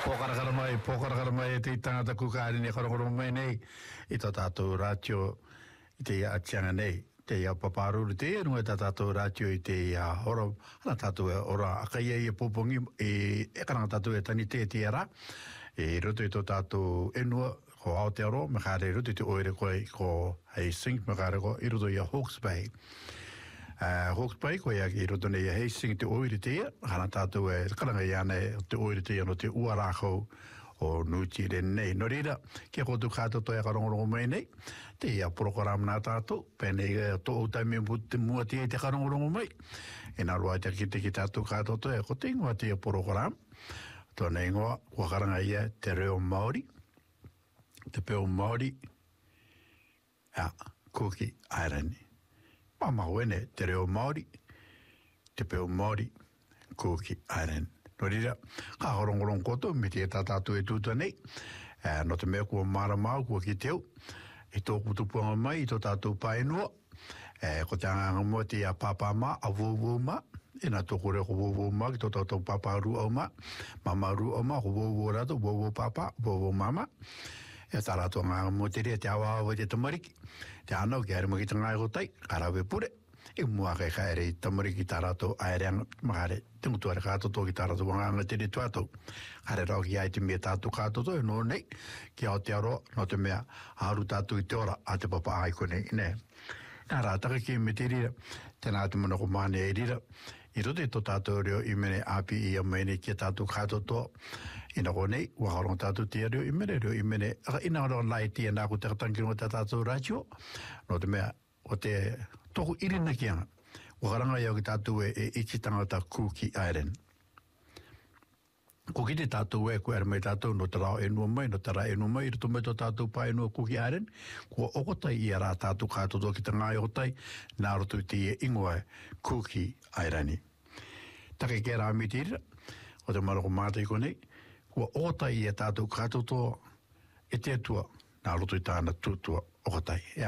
Pokarakara mai te tangata kukari ne korokoro mai nei I tō tātou rātio I te ia atianga nei te ia paparuru te runga tā tātou rātio I te ia horo hana tātou e ora akaia I popongi e karanga tātou e tani te ara e roto I tō tātou enua ko Aotearoa me kāre roto I te oere koe ko Hastings me kāre ko I roto I a Hawke's Bay Hawke's Bay koe I roto nei a Hastings te oere te ia hana tātou e karanga ia nei te oere te ia no te uarākau o nuti nei no rira ke ko tu khato to ya karongo mai nei te ya program na tato pene to o taimi but mo te karongo mai ena roa te ki tato khato to e ko te ngwa te program to nei ngwa ko karanga ia te reo Māori te peo Māori ya Kuki Airani mama wene te reo Māori te peo Māori Kuki Airani no rira, ka horongorong koto, me te tātātu e tūtua nei, no te mea kua maramau, kua ki teo, I tō kutupuanga mai, I tō tātou paenua, ko te anganga mua te a pāpāma, a wōwō ma, e nā tō kore ko wōwō ma, ki tō tātou pāpāru au ma, mama ru au ma, ko wōwō rato, wōwō pāpā, wōwō mama, e tā rātou anganga mua te rea, te awa awa te tamariki, te anau ki haere maki te ngai kotai, karawe pure, e mua kai kaere I tamariki tā rātou aereanga, mahare, tengutu are kātou tō ki tā rātou wanganga te re tuatou. Kare rau ki ai te mea tātou kātou tō, no nei, ki Aotearoa, no te mea haru tātou I te ora, a te papa aiko nei, ne. Nā rātaka ki me te rira, tēnā te mana ko māne e rira, I rote tō tātou reo I mene api I amaine ki tātou kātou tō, ina ko nei, wakarong tātou tia reo I mene, ina rao lai tia nā ko te katangi no te tātou rātio, no te mea, o te toku irina ki anga. Wakaranga iau ki tātou e iki tangata Kuki Island. Ko ki te tātou e ko mai tātou no te rao enua mai, no te rao enua mai, rito mai tō tātou pa enua Kuki Island, ko okotai I a rā tātou kātou tō ki te ngai okotai, nā roto te e ingoa Kuki Island. Take ke rā mi tira, o te marako mātai ko nei, ko okotai I a tātou kātou tō e te atua, nā roto I tāna tūtua okotai.